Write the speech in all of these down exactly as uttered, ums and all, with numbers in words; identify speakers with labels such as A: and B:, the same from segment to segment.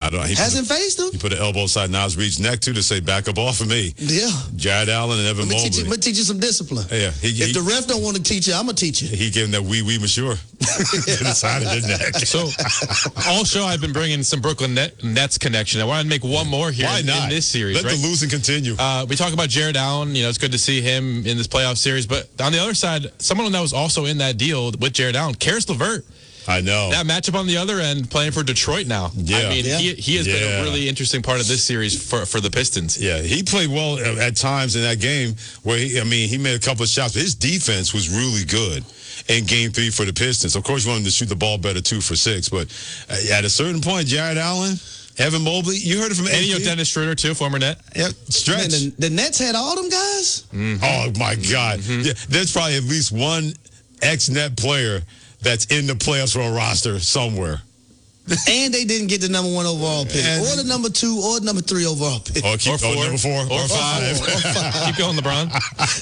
A: I don't. He
B: Hasn't
A: put a,
B: faced him.
A: He put an elbow inside Nas Reed's neck too to say back up off of me.
B: Yeah.
A: Jared Allen and Evan
B: Let me
A: Mobley.
B: teach you, let me teach you some discipline.
A: Yeah. He,
B: if
A: he,
B: the ref don't want to teach you, I'm gonna teach you.
A: He gave him that wee wee mature. Decided, didn't it?
C: So all show I've been bringing some Brooklyn Net, Nets connection. I wanted to make one more here
A: Why
C: in,
A: not?
C: in this series.
A: Let
C: right?
A: the losing continue.
C: Uh, we talk about Jared Allen. You know, it's good to see him in this playoff series. But on the other side, someone that was also in that deal with Jared Allen, Karis LeVert.
A: I know.
C: That matchup on the other end, playing for Detroit now.
A: Yeah.
C: I mean,
B: Yeah.
C: he, he has
A: Yeah.
C: been a really interesting part of this series for, for the Pistons.
A: Yeah, he played well at times in that game where, he, I mean, he made a couple of shots, but his defense was really good in game three for the Pistons. Of course, you want him to shoot the ball better, two for six, but at a certain point, Jared Allen, Evan Mobley, you heard it from
C: And you
A: A
C: know
A: G?
C: Dennis Schroeder, too, former Net.
A: Yep, stretch.
B: Man, the, the Nets had all them guys.
C: Mm-hmm.
A: Oh, my God.
C: Mm-hmm.
A: Yeah, there's probably at least one ex-Net player that's in the playoffs for a roster somewhere.
B: And they didn't get the number one overall pick,
A: And-
B: or the number two, or the number three overall pick.
A: Or, keep,
C: Or four.
A: oh, number four, or,
C: Or
A: five.
C: Keep going, LeBron.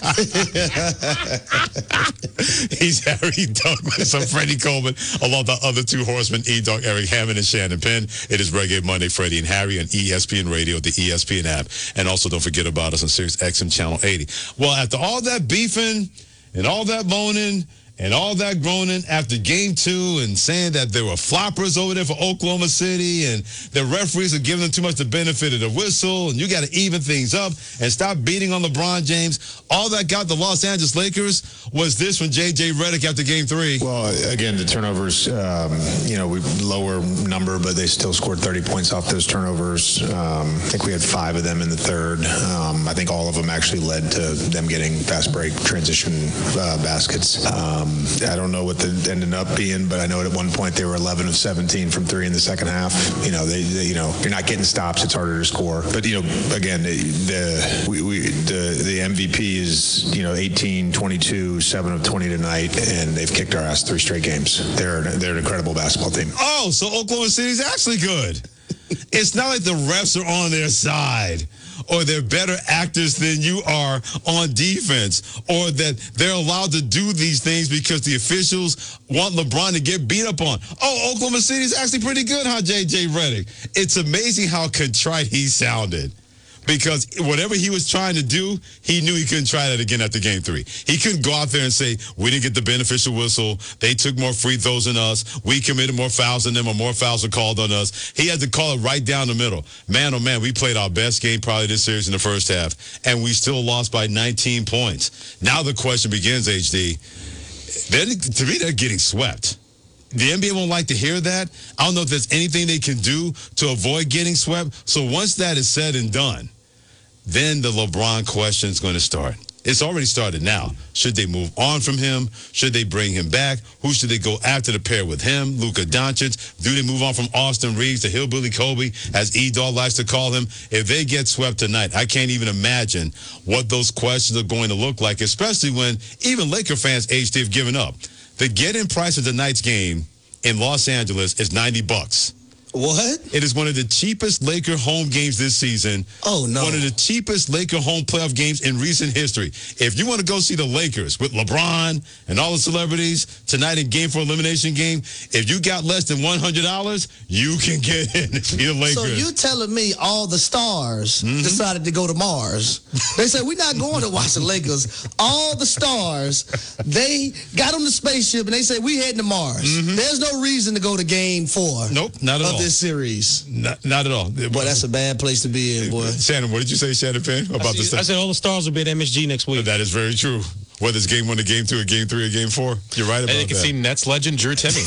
A: He's Harry Douglas and Freddie Coleman, along the other two horsemen, E-Dog, Eric Hammond, and Shannon Penn. It is Reggae Monday, Freddie and Harry on E S P N Radio, the E S P N app. And also don't forget about us on Sirius X M Channel eighty. Well, after all that beefing and all that moaning and all that groaning after game two and saying that there were floppers over there for Oklahoma City and the referees are giving them too much the benefit of the whistle and you got to even things up and stop beating on LeBron James. All that got the Los Angeles Lakers was this from J J Redick after game three.
D: Well, again, the turnovers, um, you know, we lower number, but they still scored thirty points off those turnovers. Um, I think we had five of them in the third. Um, I think all of them actually led to them getting fast break transition uh, baskets. Um, I don't know what the ended up being, but I know at one point they were eleven of seventeen from three in the second half. You know, they, they you know, you're not getting stops. It's harder to score. But, you know, again, the, the we, we the, the M V P is, you know, eighteen, twenty-two, seven of twenty tonight, and they've kicked our ass three straight games. They're, they're an incredible basketball team.
A: Oh, so Oklahoma City's actually good. It's not like the refs are on their side or they're better actors than you are on defense or that they're allowed to do these things because the officials want LeBron to get beat up on. Oh, Oklahoma City's actually pretty good, huh, J J Redick? It's amazing how contrite he sounded. Because whatever he was trying to do, he knew he couldn't try that again after game three. He couldn't go out there and say, we didn't get the beneficial whistle. They took more free throws than us. We committed more fouls than them or more fouls were called on us. He had to call it right down the middle. Man, oh, man, we played our best game probably this series in the first half, and we still lost by nineteen points. Now the question begins, H D. They're, to me, they're getting swept. The N B A won't like to hear that. I don't know if there's anything they can do to avoid getting swept. So once that is said and done, then the LeBron question is going to start. It's already started now. Should they move on from him? Should they bring him back? Who should they go after to pair with him? Luka Doncic? Do they move on from Austin Reeves to Hillbilly Kobe, as E-Dog likes to call him? If they get swept tonight, I can't even imagine what those questions are going to look like, especially when even Laker fans, H D, have given up. The get-in price of tonight's game in Los Angeles is ninety bucks.
B: What?
A: It is one of the cheapest Laker home games this season.
B: Oh, no.
A: One of the cheapest Laker home playoff games in recent history. If you want to go see the Lakers with LeBron and all the celebrities tonight in game for elimination game, if you got less than one hundred dollars, you can get in to see the Lakers.
B: So you telling me all the stars
A: Mm-hmm.
B: decided to go to Mars? They said, we're not going to watch the Lakers. All the stars, they got on the spaceship and they said, we heading to Mars.
A: Mm-hmm.
B: There's no reason to go to game four.
A: Nope, not at
B: of
A: all.
B: this series.
A: Not, not at all.
B: Boy, that's a bad place to be in, boy.
A: Shannon, what did you say, Shannon Penn, about
E: I,
A: this?
E: see, I said all the stars will be at M S G next week.
A: That is very true. Whether it's game one or game two or game three or game four, you're right about
C: And you can
A: that.
C: see Nets legend Drew Timme.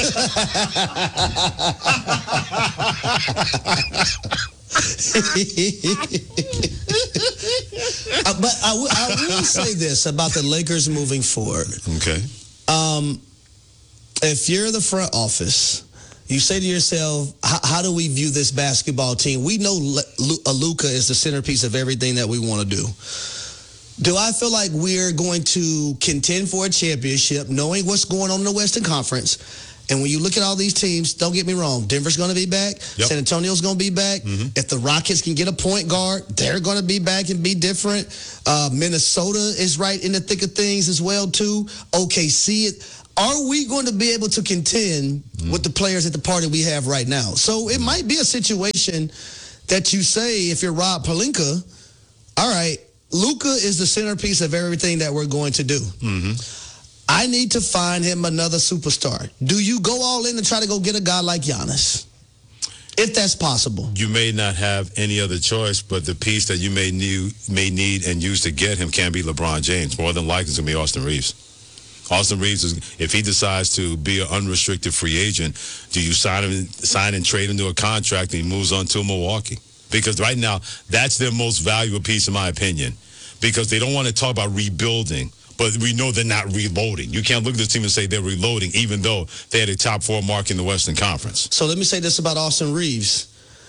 B: uh, but I, w- I will say this about the Lakers moving forward.
A: Okay.
B: Um, if you're the front office, you say to yourself, how do we view this basketball team? We know Luka is the centerpiece of everything that we want to do. Do I feel like we're going to contend for a championship, knowing what's going on in the Western Conference? And when you look at all these teams, don't get me wrong, Denver's going to be back. Yep. San Antonio's going to be back. Mm-hmm. If the Rockets can get a point guard, they're going to be back and be different. Uh, Minnesota is right in the thick of things as well, too. O K C, are we going to be able to contend mm. with the players at the party we have right now? So it might be a situation that you say, if you're Rob Pelinka, all right, Luka is the centerpiece of everything that we're going to do. Mm-hmm. I need to find him another superstar. Do you go all in and try to go get a guy like Giannis? If that's possible.
A: You may not have any other choice, but the piece that you may need, may need and use to get him can be LeBron James. More than likely, it's going to be Austin Reeves. Austin Reeves, is, if he decides to be an unrestricted free agent, do you sign him, sign and trade him to a contract and he moves on to Milwaukee? Because right now, that's their most valuable piece, in my opinion, because they don't want to talk about rebuilding, but we know they're not reloading. You can't look at this team and say they're reloading, even though they had a top four mark in the Western Conference.
B: So let me say this about Austin Reeves.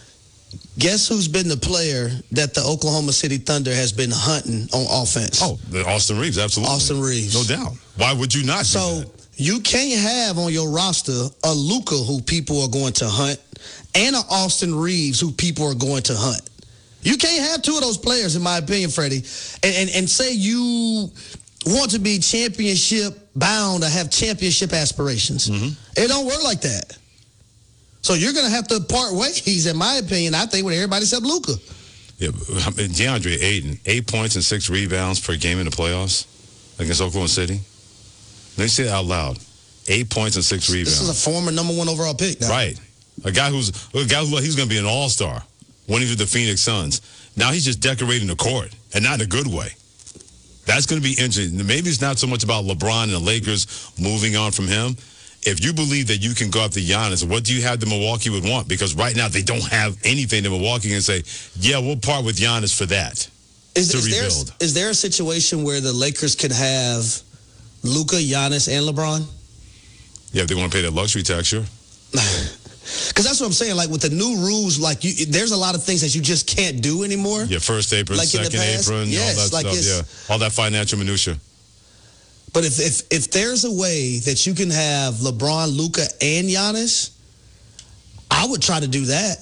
B: Guess who's been the player that the Oklahoma City Thunder has been hunting on offense?
A: Oh, Austin Reeves, absolutely.
B: Austin Reeves.
A: No doubt. Why would you not
B: So
A: do that?
B: You can't have on your roster a Luka who people are going to hunt and an Austin Reeves who people are going to hunt. You can't have two of those players, in my opinion, Freddie, and, and, and say you want to be championship bound or have championship aspirations. Mm-hmm. It don't work like that. So you're going to have to part ways, in my opinion, I think, with everybody except Luka.
A: Yeah, DeAndre Ayton, eight points and six rebounds per game in the playoffs against Oklahoma City. Let me say it out loud. Eight points and six rebounds.
B: This is a former number one overall pick. Now.
A: Right. A guy who's a guy who he's going to be an all-star when he's with the Phoenix Suns. Now he's just decorating the court, and not in a good way. That's going to be interesting. Maybe it's not so much about LeBron and the Lakers moving on from him. If you believe that you can go after Giannis, what do you have that Milwaukee would want? Because right now they don't have anything that Milwaukee can say, yeah, we'll part with Giannis for that.
B: Is,
A: to
B: is
A: rebuild.
B: There, is there a situation where the Lakers could have Luka, Giannis, and LeBron?
A: Yeah, if they want to pay that luxury tax, sure.
B: Because that's what I'm saying. Like with the new rules, like you, there's a lot of things that you just can't do anymore.
A: Yeah, first apron,
B: like
A: second apron,
B: yes,
A: all that
B: like
A: stuff. Yeah, all that financial minutia.
B: But if, if if there's a way that you can have LeBron, Luka, and Giannis, I would try to do that.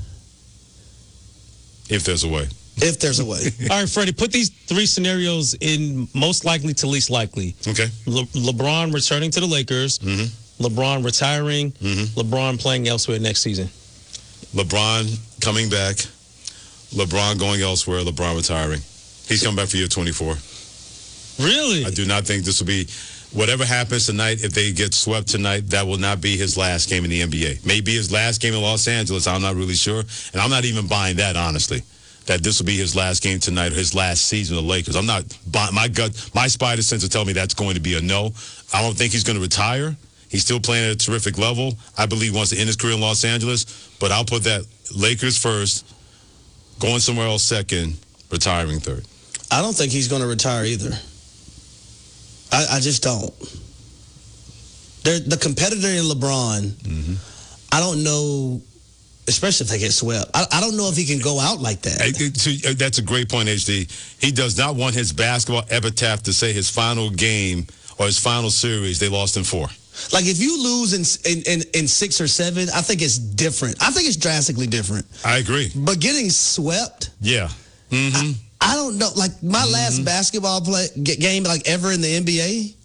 A: If there's a way.
B: If there's a way.
E: All right, Freddie, put these three scenarios in most likely to least likely.
A: Okay.
E: Le- LeBron returning to the Lakers, mm-hmm. LeBron retiring, mm-hmm. LeBron playing elsewhere next season.
A: LeBron coming back, LeBron going elsewhere, LeBron retiring. He's coming back for year twenty-four.
E: Really?
A: I do not think this will be, whatever happens tonight, if they get swept tonight, that will not be his last game in the N B A. Maybe his last game in Los Angeles, I'm not really sure. And I'm not even buying that, honestly, that this will be his last game tonight or his last season of the Lakers. I'm not, my gut, my spider sense will tell me that's going to be a no. I don't think he's going to retire. He's still playing at a terrific level. I believe he wants to end his career in Los Angeles. But I'll put that Lakers first, going somewhere else second, retiring third.
B: I don't think he's going to retire either. I, I just don't. They're, the competitor in LeBron, mm-hmm. I don't know, especially if they get swept, I, I don't know if he can go out like that.
A: I, I, that's a great point, H D. He does not want his basketball epitaph to say his final game or his final series, they lost in four.
B: Like, if you lose in, in, in, in six or seven, I think it's different. I think it's drastically different.
A: I agree.
B: But getting swept?
A: Yeah. Mm-hmm.
B: I, I don't know. Like, my mm-hmm. last basketball play game, like, ever in the N B A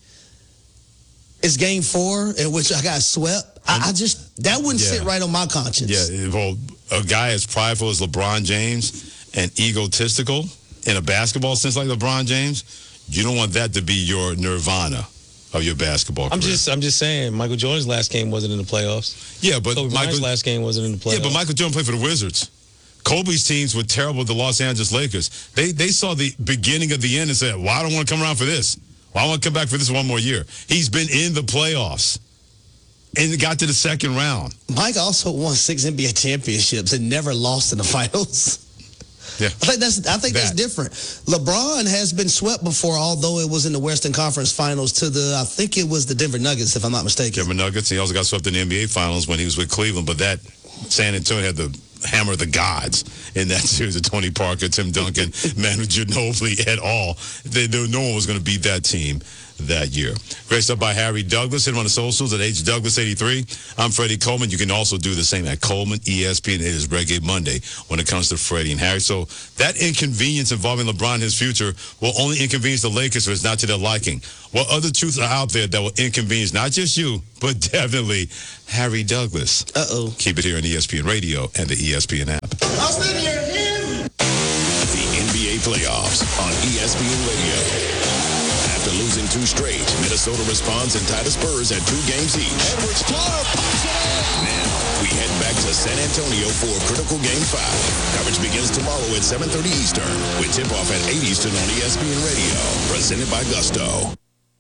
B: is game four, in which I got swept. I, I just, that wouldn't yeah. sit right on my conscience.
A: Yeah, well, a guy as prideful as LeBron James and egotistical in a basketball sense like LeBron James, you don't want that to be your nirvana of your basketball career.
E: I'm just I'm just saying, Michael Jordan's last game wasn't in the playoffs.
A: Yeah, but
E: Kobe Bryant's last game wasn't in the playoffs.
A: Yeah, but Michael Jordan played for the Wizards. Kobe's teams were terrible with the Los Angeles Lakers. They they saw the beginning of the end and said, well, I don't want to come around for this. Well, I want to come back for this one more year. He's been in the playoffs and got to the second round.
B: Mike also won six N B A championships and never lost in the finals.
A: Yeah.
B: I think that's I think that. that's different. LeBron has been swept before, although it was in the Western Conference Finals to the, I think it was the Denver Nuggets, if I'm not mistaken.
A: Denver Nuggets. He also got swept in the N B A Finals when he was with Cleveland, but that San Antonio had the hammer the gods in that series of Tony Parker, Tim Duncan, Manu Ginobili et al. They, they, no one was going to beat that team that year. Graced up by Harry Douglas. Hit him on the socials at H Douglas eighty-three. I'm Freddie Coleman. You can also do the same at Coleman E S P N. It is Reggae Monday when it comes to Freddie and Harry. So that inconvenience involving LeBron and his future will only inconvenience the Lakers if it's not to their liking. What other truths are out there that will inconvenience not just you, but definitely Harry Douglas?
B: Uh-oh.
A: Keep it here on E S P N Radio and the E S P N app.
F: I'll stand here again.
G: The N B A playoffs on E S P N Radio. After losing two straight, Minnesota responds and tied the Spurs at two games each.
F: Edwards, floater, puts it in.
G: Now, we head back to San Antonio for a critical Game five. Coverage begins tomorrow at seven thirty Eastern with tip-off at eight Eastern on E S P N Radio. Presented by Gusto.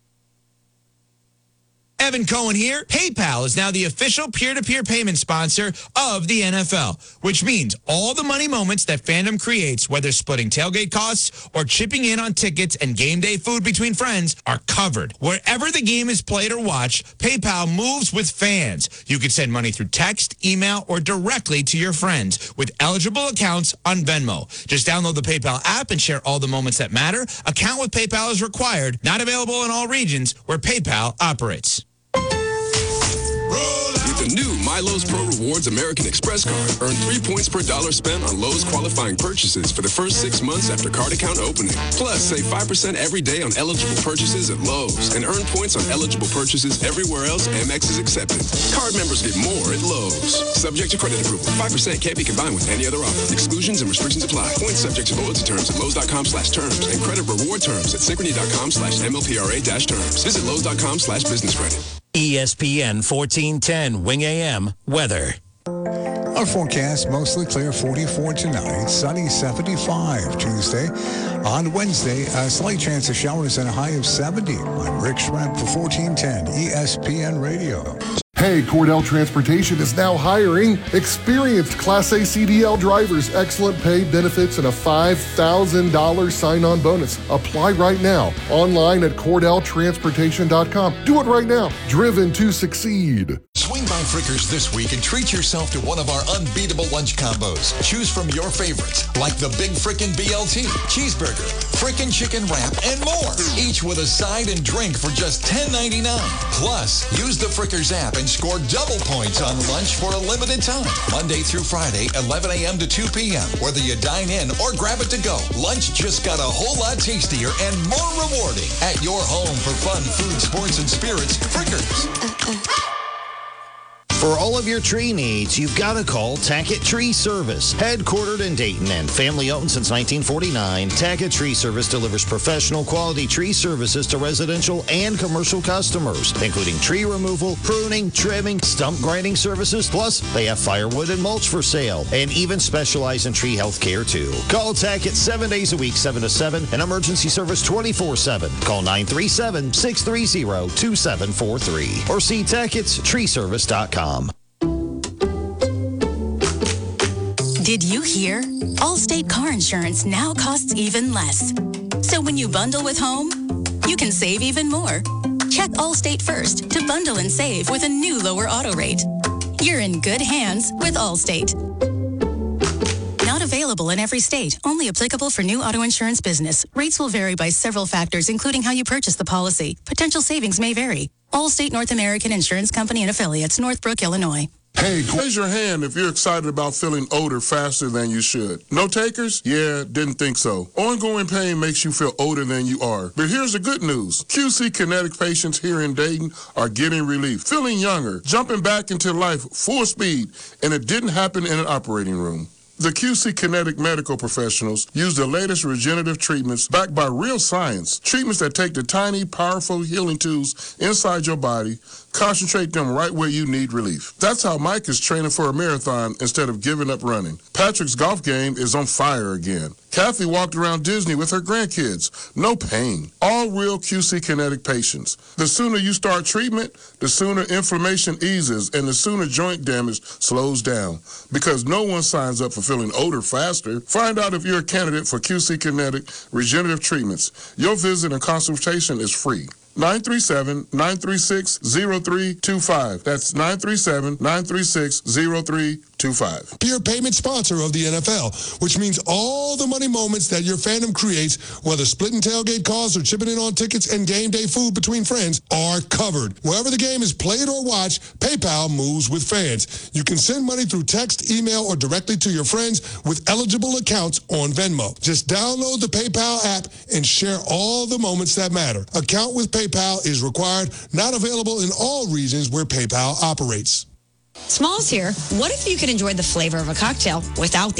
H: Evan Cohen here. PayPal is now the official peer-to-peer payment sponsor of the N F L, which means all the money moments that fandom creates, whether splitting tailgate costs or chipping in on tickets and game day food between friends, are covered. Wherever the game is played or watched, PayPal moves with fans. You can send money through text, email, or directly to your friends with eligible accounts on Venmo. Just download the PayPal app and share all the moments that matter. Account with PayPal is required. Not available in all regions where PayPal operates.
I: With the new MyLowe's Pro Rewards American Express card, earn three points per dollar spent on Lowe's qualifying purchases for the first six months after card account opening. Plus, save five percent every day on eligible purchases at Lowe's and earn points on eligible purchases everywhere else Amex is accepted. Card members get more at Lowe's. Subject to credit approval. five percent can't be combined with any other offer. Exclusions and restrictions apply. Points subject to loyalty terms at Lowe's.com slash terms and credit reward terms at Synchrony.com slash MLPRA dash terms. Visit Lowe's.com slash business credit.
J: E S P N fourteen ten Wing A M weather.
K: Our forecast, mostly clear, forty-four tonight, sunny, seventy-five Tuesday. On Wednesday, a slight chance of showers and a high of seventy. I'm Rick Schrepp for fourteen ten E S P N Radio.
L: Hey, Cordell Transportation is now hiring experienced Class A C D L drivers, excellent pay, benefits, and a five thousand dollars sign-on bonus. Apply right now, online at Cordell Transportation dot com. Do it right now. Driven to succeed.
M: Swing by Frickers this week and treat yourself to one of our unbeatable lunch combos. Choose from your favorites, like the Big Frickin' B L T, cheeseburger, frickin' chicken wrap, and more. Each with a side and drink for just ten ninety-nine. Plus, use the Frickers app and score double points on lunch for a limited time. Monday through Friday, eleven a.m. to two p.m. Whether you dine in or grab it to go, lunch just got a whole lot tastier and more rewarding. At your home for fun, food, sports, and spirits, Frickers.
N: For all of your tree needs, you've got to call Tackett Tree Service. Headquartered in Dayton and family-owned since nineteen forty-nine, Tackett Tree Service delivers professional quality tree services to residential and commercial customers, including tree removal, pruning, trimming, stump grinding services. Plus, they have firewood and mulch for sale and even specialize in tree health care, too. Call Tackett seven days a week, seven to seven, and emergency service twenty-four seven. Call nine three seven, six three zero, two seven four three or see Tacketts Tree Service dot com.
O: Did you hear? Allstate car insurance now costs even less. So when you bundle with home, you can save even more. Check Allstate first to bundle and save with a new lower auto rate. You're in good hands with Allstate. Not available in every state. Only applicable for new auto insurance business. Rates will vary by several factors, including how you purchase the policy. Potential savings may vary. Allstate North American Insurance Company and Affiliates, Northbrook, Illinois.
P: Hey, raise your hand if you're excited about feeling older faster than you should. No takers? Yeah, didn't think so. Ongoing pain makes you feel older than you are. But here's the good news. Q C Kinetic patients here in Dayton are getting relief, feeling younger, jumping back into life full speed, and it didn't happen in an operating room. The Q C Kinetic medical professionals use the latest regenerative treatments backed by real science, treatments that take the tiny, powerful healing tools inside your body, concentrate them right where you need relief. That's how Mike is training for a marathon instead of giving up running. Patrick's golf game is on fire again. Kathy walked around Disney with her grandkids. No pain. All real Q C Kinetic patients. The sooner you start treatment, the sooner inflammation eases and the sooner joint damage slows down. Because no one signs up for feeling older faster. Find out if you're a candidate for Q C Kinetic regenerative treatments. Your visit and consultation is free. nine three seven, nine three six, zero three two five. That's nine three seven, nine three six, zero three two five.
Q: Peer payment sponsor of the N F L, which means all the money moments that your fandom creates, whether splitting tailgate costs or chipping in on tickets and game day food between friends, are covered. Wherever the game is played or watched, PayPal moves with fans. You can send money through text, email, or directly to your friends with eligible accounts on Venmo. Just download the PayPal app and share all the moments that matter. Account with PayPal is required, not available in all regions where PayPal operates.
R: Smalls here. What if you could enjoy the flavor of a cocktail without the